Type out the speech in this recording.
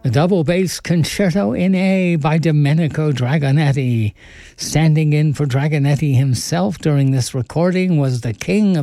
A double bass concerto in A by Domenico Dragonetti. Standing in for Dragonetti himself during this recording was the king of